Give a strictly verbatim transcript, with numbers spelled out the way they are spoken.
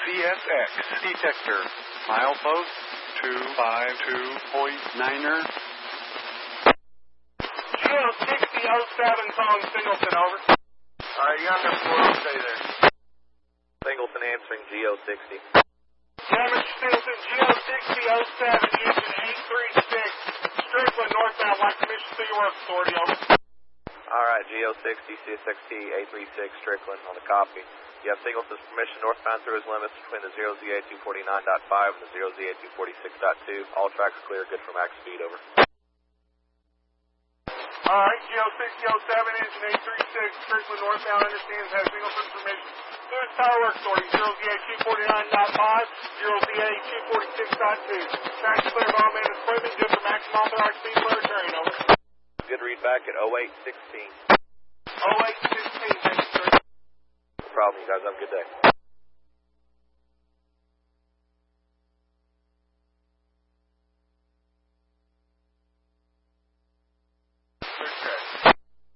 S X detector. Milepost two five two point niner. Geo sixty oh seven calling Singleton, over. Alright, you got number four, stay there. Singleton answering Geo sixty. Yeah, Mister Singleton, Geo sixty oh seven, engine eight three six, Strickland, northbound, like permission to your work authority, over. Alright, Geo sixty, C S X T eight three six, Strickland, on the copy. You have Singleton's permission northbound through his limits between the zero Z A two forty-nine point five and the zero Z A two forty-six point two. All tracks clear, good for max speed, over. Alright, Geo sixty oh seven, engine eight three six, Strickland, northbound, understands, has Singleton's permission. Through his power work authority, zero Z A two forty-nine point five, zero Z A two forty-six point two. Tracks clear of all man equipment, good for maximum authorized speed for return, over. Good read back at oh eight sixteen. oh eight sixteen, thank you, sir. No problem, you guys have a good day.